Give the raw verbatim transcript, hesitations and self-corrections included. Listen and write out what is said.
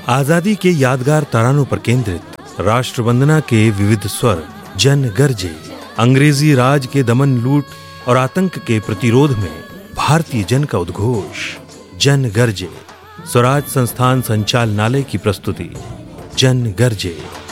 आजादी के यादगार तरानों पर केंद्रित राष्ट्र वंदना के विविध स्वर जन गरजे। अंग्रेजी राज के दमन, लूट और आतंक के प्रतिरोध में भारतीय जन का उद्घोष जन गरजे। स्वराज संस्थान संचालनालय की प्रस्तुति जन गरजे।